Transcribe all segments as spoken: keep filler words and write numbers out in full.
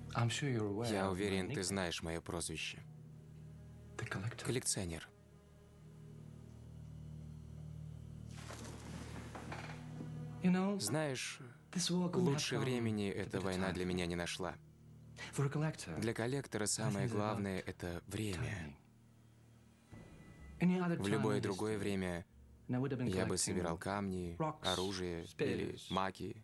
Я уверен, ты знаешь мое прозвище. Коллекционер. Знаешь, лучше времени эта война для меня не нашла. Для коллектора самое главное — это время. В любое другое время я бы собирал камни, оружие или маки.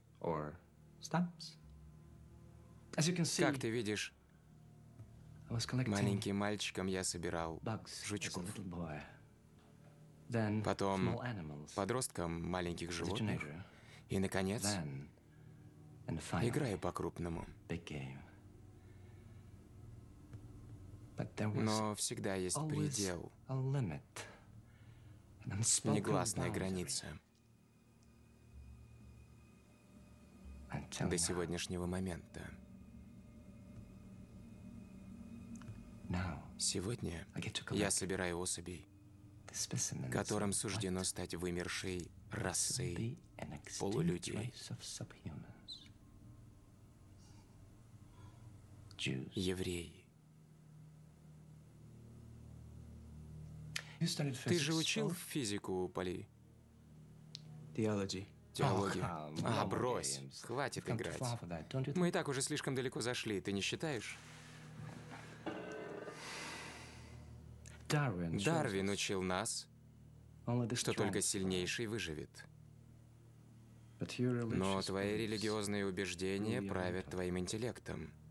Как ты видишь, маленьким мальчиком я собирал жучков. Потом подростком маленьких животных. И, наконец, играю по-крупному. Но всегда есть предел, негласная граница. До сегодняшнего момента. Сегодня я собираю особей, которым суждено стать вымершей расой полулюдей. Евреи. Ты же учил физику, Поли? Теологию. Теологию. А, брось. Хватит играть. Мы и так уже слишком далеко зашли, ты не считаешь? Дарвин учил нас, что только сильнейший выживет. Но твои религиозные убеждения правят твоим интеллектом.